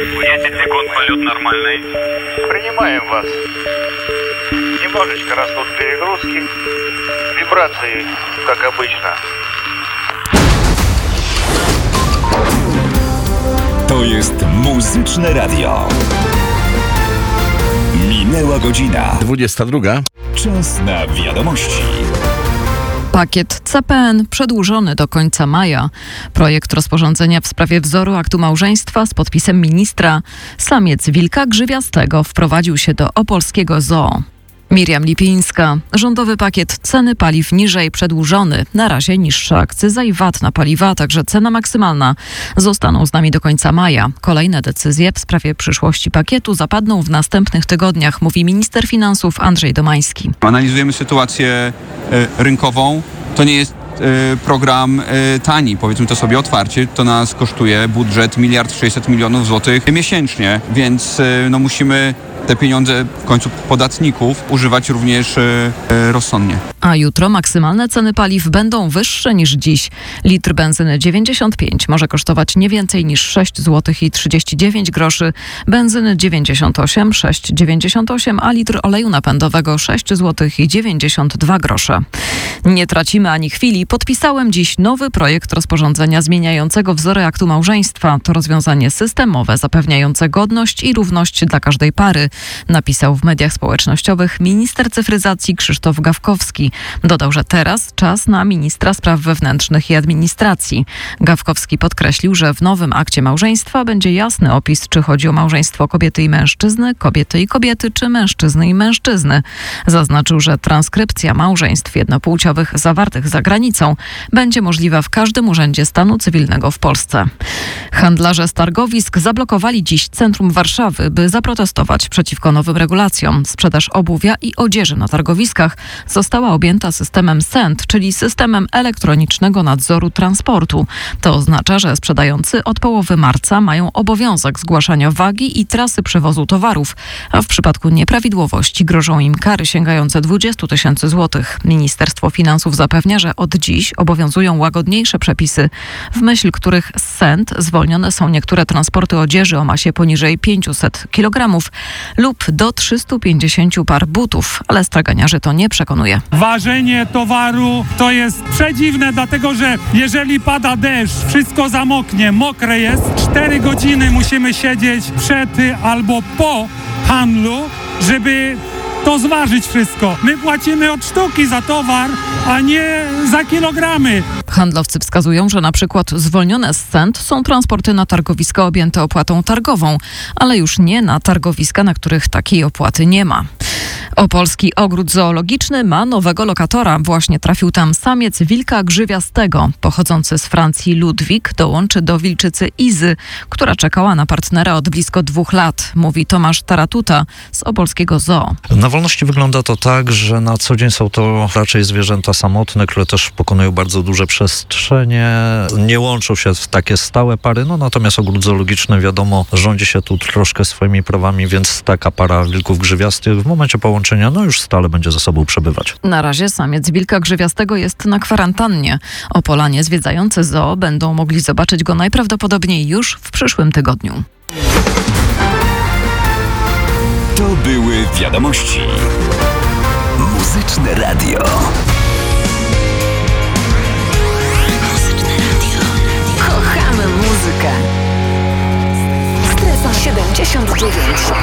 10 секунд, полет нормальный. Принимаем вас. Немножечко растут перегрузки. Вибрации, как обычно. To jest Muzyczne Radio. Minęła godzina. 22. Czas na wiadomości. Pakiet CPN przedłużony do końca maja. Projekt rozporządzenia w sprawie wzoru aktu małżeństwa z podpisem ministra. Samiec wilka grzywiastego wprowadził się do opolskiego zoo. Miriam Lipińska. Rządowy pakiet ceny paliw niżej przedłużony. Na razie niższa akcyza i VAT na paliwa, a także cena maksymalna zostaną z nami do końca maja. Kolejne decyzje w sprawie przyszłości pakietu zapadną w następnych tygodniach, mówi minister finansów Andrzej Domański. Analizujemy sytuację rynkową. To nie jest program tani, powiedzmy to sobie otwarcie. To nas kosztuje budżet 1 600 000 000 złotych miesięcznie, więc musimy te pieniądze w końcu podatników używać również rozsądnie. A jutro maksymalne ceny paliw będą wyższe niż dziś. Litr benzyny 95 może kosztować nie więcej niż 6 zł i 39 groszy, benzyny 98, 6,98, a litr oleju napędowego 6 zł i 92 grosze. Nie tracimy ani chwili. Podpisałem dziś nowy projekt rozporządzenia zmieniającego wzory aktu małżeństwa. To rozwiązanie systemowe, zapewniające godność i równość dla każdej pary, napisał w mediach społecznościowych minister cyfryzacji Krzysztof Gawkowski. Dodał, że teraz czas na ministra spraw wewnętrznych i administracji. Gawkowski podkreślił, że w nowym akcie małżeństwa będzie jasny opis, czy chodzi o małżeństwo kobiety i mężczyzny, kobiety i kobiety, czy mężczyzny i mężczyzny. Zaznaczył, że transkrypcja małżeństw jednopłciowych zawartych za granicą będzie możliwa w każdym urzędzie stanu cywilnego w Polsce. Handlarze z targowisk zablokowali dziś centrum Warszawy, by zaprotestować przeciwko nowym regulacjom. Sprzedaż obuwia i odzieży na targowiskach została objęta systemem SENT, czyli systemem elektronicznego nadzoru transportu. To oznacza, że sprzedający od połowy marca mają obowiązek zgłaszania wagi i trasy przewozu towarów, a w przypadku nieprawidłowości grożą im kary sięgające 20 000 złotych. Ministerstwo Finansów zapewnia, że od dziś obowiązują łagodniejsze przepisy, w myśl których z SENT zwolnione są niektóre transporty odzieży o masie poniżej 500 kg lub do 350 par butów, ale straganiarzy to nie przekonuje. Ważenie towaru to jest przedziwne, dlatego że jeżeli pada deszcz, wszystko zamoknie, mokre jest, 4 godziny musimy siedzieć przed albo po handlu, żeby to zważyć wszystko. My płacimy od sztuki za towar, a nie za kilogramy. Handlowcy wskazują, że na przykład zwolnione z SENT są transporty na targowiska objęte opłatą targową, ale już nie na targowiska, na których takiej opłaty nie ma. Opolski ogród zoologiczny ma nowego lokatora. Właśnie trafił tam samiec wilka grzywiastego. Pochodzący z Francji Ludwik dołączy do wilczycy Izy, która czekała na partnera od blisko 2 lat, mówi Tomasz Taratuta z opolskiego zoo. Na wolności wygląda to tak, że na co dzień są to raczej zwierzęta samotne, które też pokonują bardzo duże przestrzenie. Nie łączą się w takie stałe pary, natomiast ogród zoologiczny, wiadomo, rządzi się tu troszkę swoimi prawami, więc taka para wilków grzywiastych w momencie połączenia już stale będzie ze sobą przebywać. Na razie samiec wilka grzywiastego jest na kwarantannie. Opolanie zwiedzający zoo będą mogli zobaczyć go najprawdopodobniej już w przyszłym tygodniu. To były wiadomości. Muzyczne Radio. Kochamy muzykę. Strefa 79.